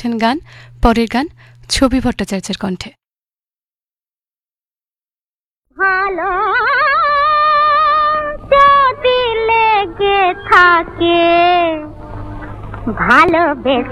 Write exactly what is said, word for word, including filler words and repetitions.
শুনছেন গান, পরের গান ছবি ভট্টাচার্যের কণ্ঠে। ভালো যদি লেগে থাকে ভালোবেসে